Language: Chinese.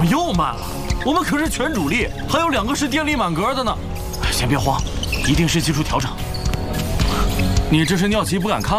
么又慢了？我们可是全主力，还有2个是电力满格的呢。先别慌，一定是技术调整。你这是尿急不敢看